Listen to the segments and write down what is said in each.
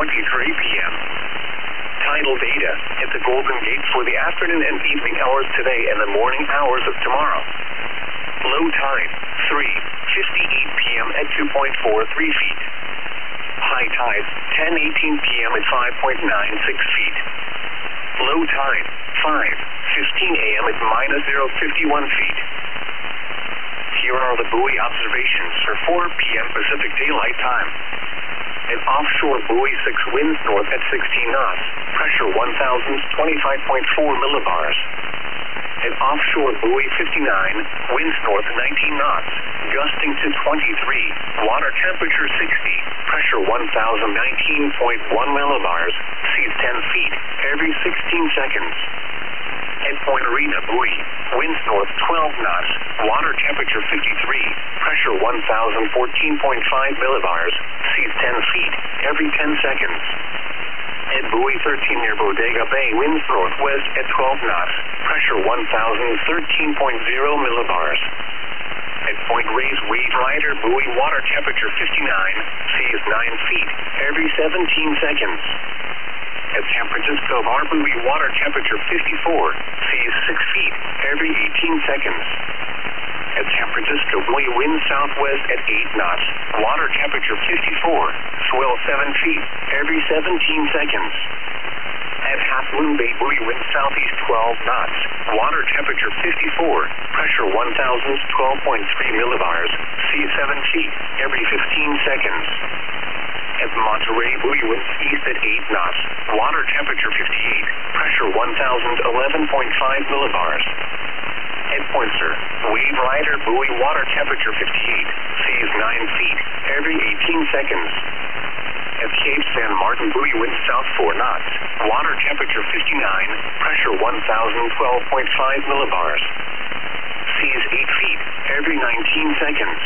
p.m. Tidal data at the Golden Gate for the afternoon and evening hours today and the morning hours of tomorrow. Low tide, 3:58 p.m. at 2.43 feet. High tide, 10:18 p.m. at 5.96 feet. Low tide, 5:15 a.m. at -0.51 feet. Here are the buoy observations for 4 p.m. Pacific Daylight Time. An offshore buoy 6 winds north at 16 knots, pressure 1,025.4 millibars. An offshore buoy 59, winds north 19 knots, gusting to 23, water temperature 60, pressure 1,019.1 millibars, seas 10 feet, every 16 seconds. At Point Arena buoy, winds north 12 knots, water temperature 53, pressure 1,014.5 millibars, seas 10 feet, every 10 seconds. At buoy 13 near Bodega Bay, winds northwest at 12 knots, pressure 1,013.0 millibars. At Point Reyes Wave Rider buoy, water temperature 59, seas 9 feet, every 17 seconds. At San Francisco Bar buoy, water temperature 54, seas 6 feet, every 18 seconds. At San Francisco buoy, wind southwest at 8 knots, water temperature 54, swell 7 feet, every 17 seconds. At Half Moon Bay buoy, wind southeast 12 knots, water temperature 54, pressure 1,012.3 millibars, seas 7 feet, every 15 seconds. At Monterey buoy, winds east at 8 knots, water temperature 58, pressure 1,011.5 millibars. At Poinsett, Wave Rider buoy, water temperature 58, seas 9 feet, every 18 seconds. At Cape San Martin buoy, winds south 4 knots, water temperature 59, pressure 1,012.5 millibars. Seas 8 feet, every 19 seconds.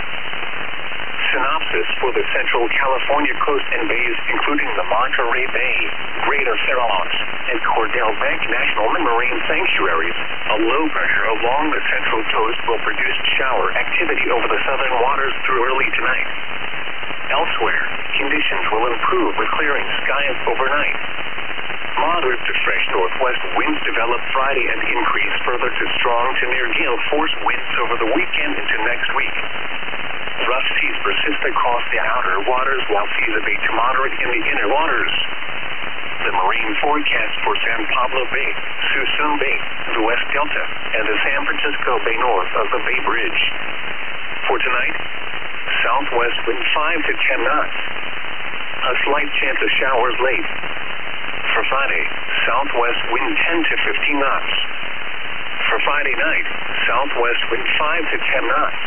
Synopsis for the Central California coast and bays, including the Monterey Bay, Greater Farallones, and Cordell Bank National Marine Sanctuaries. A low pressure along the central coast will produce shower activity over the southern waters through early tonight. Elsewhere, conditions will improve with clearing skies overnight. Moderate to fresh northwest winds develop Friday and increase further to strong to near gale force winds over the weekend into next week. Rough seas persist across the outer waters while seas abate to moderate in the inner waters. The marine forecast for San Pablo Bay, Suisun Bay, the West Delta, and the San Francisco Bay north of the Bay Bridge. For tonight, southwest wind 5 to 10 knots. A slight chance of showers late. For Friday, southwest wind 10 to 15 knots. For Friday night, southwest wind 5 to 10 knots.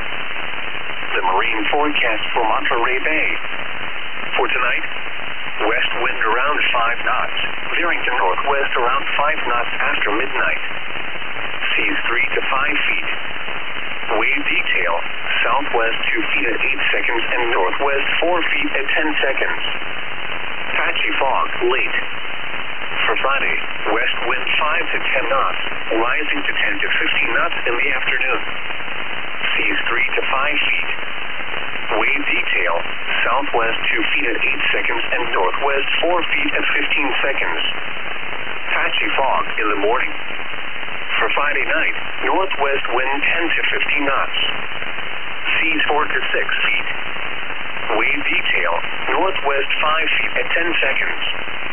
The marine forecast for Monterey Bay. For tonight, west wind around 5 knots, veering to northwest around 5 knots after midnight. Seas 3 to 5 feet. Wave detail, southwest 2 feet at 8 seconds and northwest 4 feet at 10 seconds. Patchy fog, late. For Friday, west wind 5 to 10 knots, rising to 10 to 15 knots in the afternoon. Seas 3 to 5 feet. Wave detail, southwest 2 feet at 8 seconds and northwest 4 feet at 15 seconds. Patchy fog in the morning. For Friday night, northwest wind 10 to 15 knots. Seas 4 to 6 feet. Wave detail, northwest 5 feet at 10 seconds.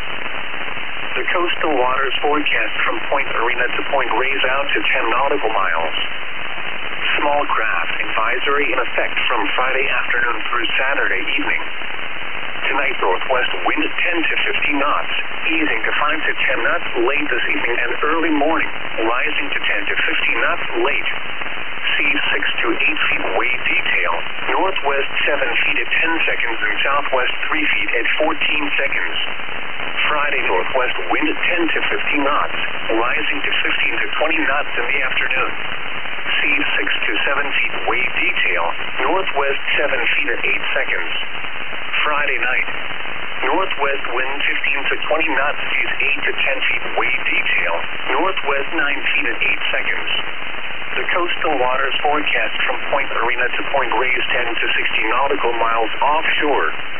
The coastal waters forecast from Point Arena to Point Reyes out to 10 nautical miles. Small craft advisory in effect from Friday afternoon through Saturday evening. Tonight, northwest wind 10 to 15 knots, easing to 5 to 10 knots late this evening and early morning, rising to 10 to 15 knots late. Seas 6 to 8 feet wave detail, northwest 7 feet at 10 seconds and southwest 3 feet at 14 seconds. Friday, northwest wind 10 to 15 knots, rising to 15 to 20 knots in the afternoon. Seas 6 to 7 feet wave detail, northwest 7 feet at 8 seconds. Friday night, northwest wind 15 to 20 knots, seas 8 to 10 feet wave detail, northwest 9 feet at 8 seconds. The coastal waters forecast from Point Arena to Point Reyes 10 to 60 nautical miles offshore.